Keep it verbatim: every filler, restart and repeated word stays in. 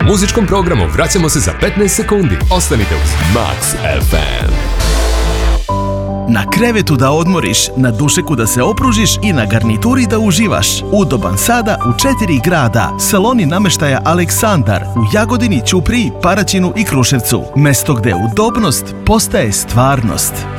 muzičkom programu vraćamo se za petnaest sekundi. Ostanite uz Max ef em. Na krevetu da odmoriš, na dušeku da se opružiš i na garnituri da uživaš. Udoban sada u četiri grada. Saloni namještaja Aleksandar u Jagodini, Ćupriji, Paraćinu i Kruševcu. Mesto gde udobnost postaje stvarnost.